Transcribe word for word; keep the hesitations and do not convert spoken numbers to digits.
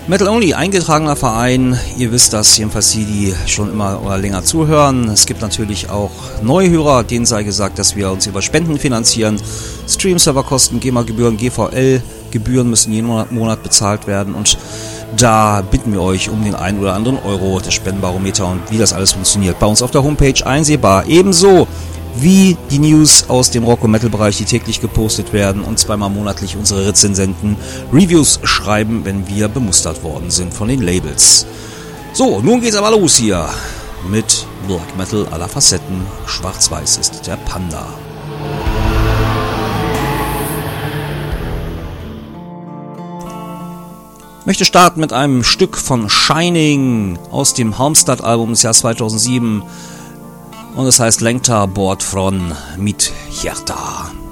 Metal Only, eingetragener Verein, ihr wisst das, jedenfalls die, die schon immer oder länger zuhören. Es gibt natürlich auch Neuhörer, denen sei gesagt, dass wir uns über Spenden finanzieren. Stream-Serverkosten, GEMA-Gebühren, G V L-Gebühren müssen jeden Monat bezahlt werden und da bitten wir euch um den einen oder anderen Euro, das Spendenbarometer und wie das alles funktioniert. Bei uns auf der Homepage einsehbar, ebenso wie die News aus dem Rock- und Metal-Bereich, die täglich gepostet werden und zweimal monatlich unsere Rezensenten Reviews schreiben, wenn wir bemustert worden sind von den Labels. So, nun geht's aber los hier mit Black Metal aller Facetten. Schwarz-Weiß ist der Panda. Ich möchte starten mit einem Stück von Shining aus dem Halmstad-Album des Jahres zweitausendsieben. Und es heißt Längtar bort från mitt hjärta.